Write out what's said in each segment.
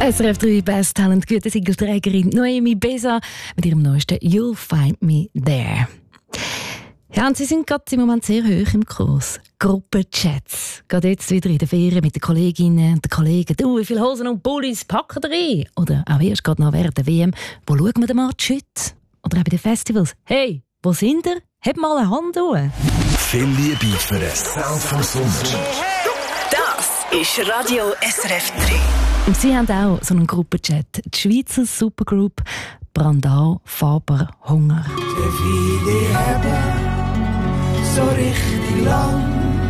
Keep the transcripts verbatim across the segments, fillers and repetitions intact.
S R F drei Best Talent Gütesiegelträgerin Noemi Besa mit ihrem neuesten «You'll Find Me There». Ja, und sie sind gerade im Moment sehr hoch im Kurs. Gruppenchats. Gerade jetzt wieder in der Ferien mit den Kolleginnen und den Kollegen. Du, wie viele Hosen und Pullis packen ihr rein? Oder auch erst gerade noch während der W M. Wo schauen wir den Match heute? Oder auch bei den Festivals. Hey, wo sind ihr? Habt mal eine Hand hoch. Viel Liebe für den Sound vom Sommer. Das ist Radio S R F drei. Und sie haben auch so einen Gruppenchat. Die Schweizer Supergroup Brandau Faber Hunger. So richtig lang,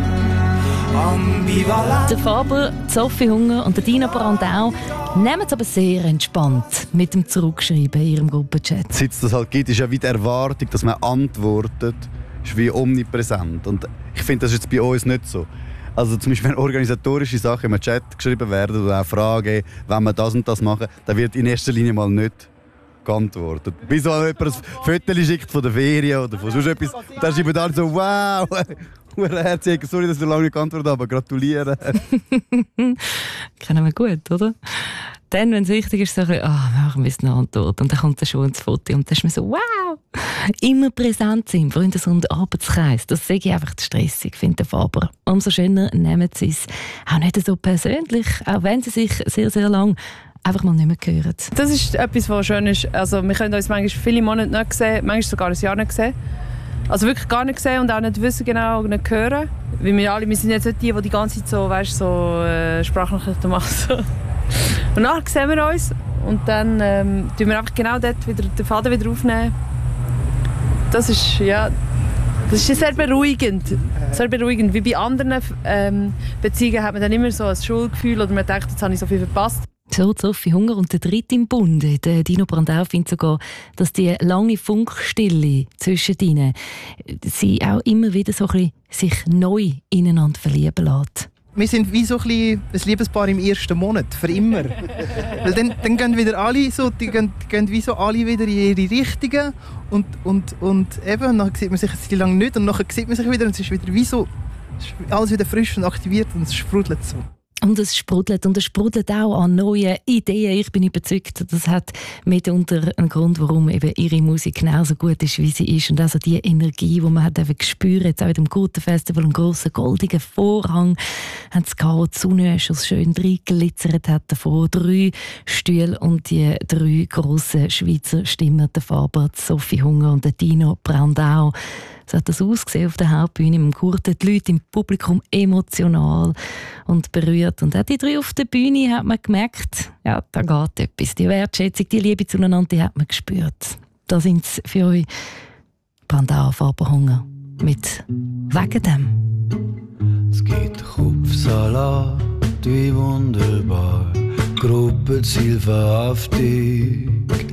ambivalent. Der Faber, Sophie Hunger und der Dino Brandau nehmen es aber sehr entspannt mit dem Zurückschreiben in ihrem Gruppenchat. Seit es das halt gibt, ist ja wie die Erwartung, dass man antwortet, ist wie omnipräsent. Und ich finde, das ist jetzt bei uns nicht so. Also zum Beispiel, wenn organisatorische Sachen im Chat geschrieben werden oder auch Fragen, wenn wir das und das machen, dann wird in erster Linie mal nicht geantwortet. Bis so jemand ein Foto schickt von der Ferien oder von sonst etwas, und dann schreiben alle so «Wow, herzlich, sorry, dass ich so lange nicht geantwortet habe, aber gratulieren». Kennen wir gut, oder? Dann, wenn es wichtig ist, so ein bisschen, «Ah, wir müssen eine Antwort». Und dann kommt dann schon ins Foto und dann ist man so «Wow!» Immer präsent sein, Freunde, so einen Arbeitskreis. Das sehe ich einfach stressig, finde ich aber. Umso schöner nehmen sie es auch nicht so persönlich, auch wenn sie sich sehr, sehr lang einfach mal nicht mehr hören. Das ist etwas, was schön ist. Also, wir können uns manchmal viele Monate nicht sehen, manchmal sogar ein Jahr nicht sehen. Also wirklich gar nicht sehen und auch nicht wissen genau, nicht hören. Weil wir alle, wir sind jetzt nicht die, die die ganze Zeit so, weißt, so äh, Sprachnachrichten machen. So. Und nachher sehen wir uns und dann ähm, tun wir einfach genau dort wieder den Faden wieder aufnehmen. Das ist, ja, das ist sehr beruhigend. Sehr beruhigend. Wie bei anderen ähm, Beziehungen hat man dann immer so ein Schuldgefühl oder man denkt, jetzt habe ich so viel verpasst. So, Sophie Hunger und der Dritte im Bunde. Der Dino Brandau findet sogar, dass die lange Funkstille zwischen ihnen sie auch immer wieder so ein bisschen sich neu ineinander verlieben lässt. Wir sind wie so ein, bisschen ein Liebespaar im ersten Monat, für immer. Weil dann, dann gehen wieder alle so, die gehen, die gehen wie so alle wieder in ihre Richtungen und, und, und eben, dann sieht man sich jetzt lange nicht und dann sieht man sich wieder und es ist wieder wie so, alles wieder frisch und aktiviert und es sprudelt so. Und es sprudelt und es sprudelt auch an neuen Ideen. Ich bin überzeugt, das hat mitunter einen Grund, warum eben ihre Musik genauso gut ist, wie sie ist. Und also die Energie, die man hat spüren, jetzt auch in dem Gurtenfestival, im grossen goldigen Vorhang, haben sie gehabt, die Sonne schon schön reinglitzert hat davor. Drei Stühle und die drei grossen Schweizer Stimmen, der Faber, Sophie Hunger und der Dino Brandau. So hat das ausgesehen auf der Hauptbühne im Gurten. Die Leute im Publikum emotional und berührt. Und auch die drei auf der Bühne hat man gemerkt, ja, da geht etwas. Die Wertschätzung, die Liebe zueinander, die hat man gespürt. Da sind sie für euch. Brandau, Faber Hunger mit «Wegen dem». Es gibt Kopfsalat, wie wunderbar, Gruppenzielverhaftung.